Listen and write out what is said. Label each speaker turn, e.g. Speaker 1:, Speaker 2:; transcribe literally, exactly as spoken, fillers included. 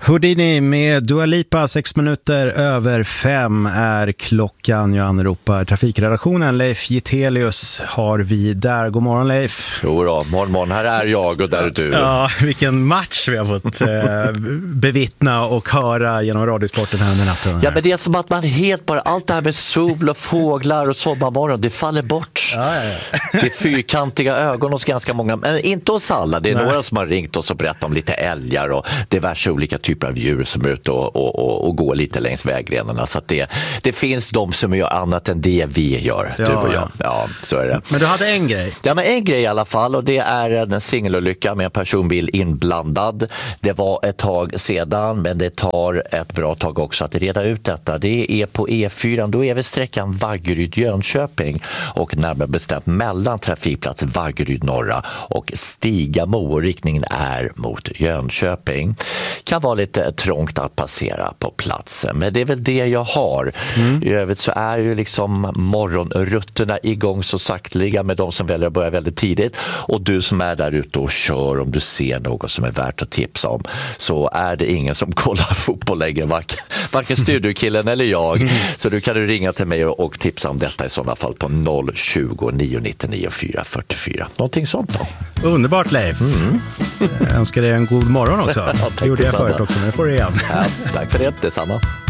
Speaker 1: Houdini med Dua Lipa, sex minuter över fem är klockan. Jag anropar trafikredaktionen. Leif Gitelius har vi där. God morgon Leif.
Speaker 2: Jo då, morgon, morgon. Här är jag och där är du.
Speaker 1: Ja, vilken match vi har fått eh, bevittna och höra genom radiosporten här under natten. Här.
Speaker 2: Ja, men det är som att man helt bara, allt det här med sol och fåglar och sommarmorgon, det faller bort.
Speaker 1: Ja, ja, ja.
Speaker 2: Det är fyrkantiga ögon hos ganska många, men inte hos alla. Det är
Speaker 1: Nej.
Speaker 2: några som har ringt oss och berättat om lite älgar och diverse olika typer av djur som är ute och, och, och, och går lite längs vägrenarna. Så att det, det finns de som gör annat än det vi gör,
Speaker 1: Ja,
Speaker 2: du och jag.
Speaker 1: ja.
Speaker 2: Ja, så är det.
Speaker 1: Men du hade en grej.
Speaker 2: Ja, men en grej i alla fall, och det är en singelolycka med en personbil inblandad. Det var ett tag sedan, men det tar ett bra tag också att reda ut detta. Det är på E fyra, då är vi sträckan Vaggeryd-Jönköping och närmare bestämt mellan trafikplats Vaggeryd norra och Stigamo, och riktningen är mot Jönköping. Kan vara lite trångt att passera på platsen, men det är väl det jag har. Mm. I övrigt så är ju liksom morgonrutterna igång så sakteliga med de som väljer att börja väldigt tidigt, och du som är där ute och kör, om du ser något som är värt att tipsa om, så är det ingen som kollar fotboll längre, varken, varken studiokillen eller jag. Mm. Så du kan du ringa till mig och, och tipsa om detta i sådana fall på noll tjugo, nio nittionio, fyra fyrtiofyra. Någonting sånt då.
Speaker 1: Underbart Leif. Mm. Jag önskar dig en god morgon också.
Speaker 2: Ja,
Speaker 1: det gjorde jag förut också, men det får du igen.
Speaker 2: Ja, tack för det, detsamma.